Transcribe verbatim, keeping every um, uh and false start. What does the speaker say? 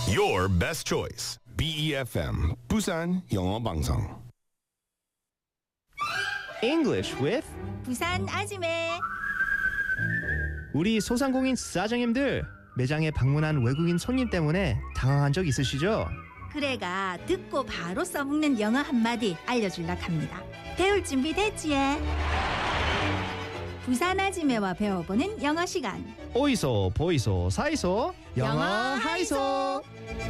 Your best choice. B E F M 부산 영어 방송. English with 부산 아지매. 우리 소상공인 사장님들 매장에 방문한 외국인 손님 때문에 당황한 적 있으시죠? 그래가 듣고 바로 써먹는 영어 한마디 알려줄락 합니다. 배울 준비 됐지? 부산 아지매와 배워보는 영어 시간. 오이소 보이소 사이소 영어 하이소.